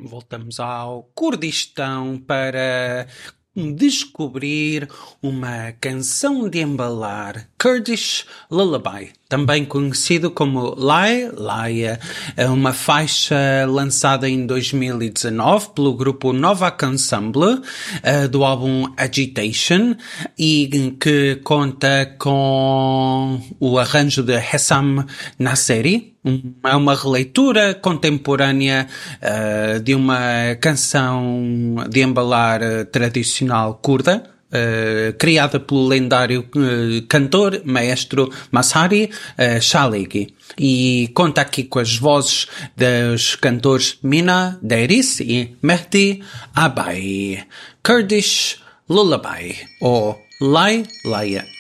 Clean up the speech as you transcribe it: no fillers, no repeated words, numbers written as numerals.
Voltamos ao Kurdistão para descobrir uma canção de embalar, Kurdish Lullaby, também conhecido como Lay Laya, é uma faixa lançada em 2019 pelo grupo Novak Ensemble, do álbum Agitation, e que conta com o arranjo de Hessam Nasseri. É uma releitura contemporânea de uma canção de embalar tradicional curda, criada pelo lendário cantor, maestro Mazhari Shalegi. E conta aqui com as vozes dos cantores Mina Deiris e Mehdi Abai. Kurdish Lullaby, ou Lay Laya.